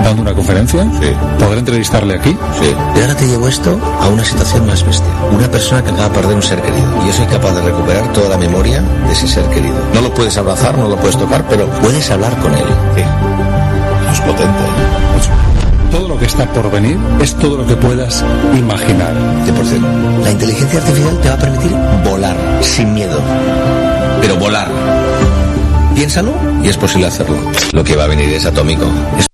dando una conferencia. Sí. ¿Podré entrevistarle aquí? Sí. Y ahora te llevo esto a una situación más bestia. Una persona que acaba de perder un ser querido. Y yo soy capaz de recuperar toda la memoria de ese ser querido. No lo puedes abrazar, no lo puedes tocar, pero puedes hablar con él. Sí. Eso es potente. Todo lo que está por venir es todo lo que puedas imaginar. 100%. La inteligencia artificial te va a permitir volar sin miedo. Pero volar. Piénsalo y es posible hacerlo. Lo que va a venir es atómico. Es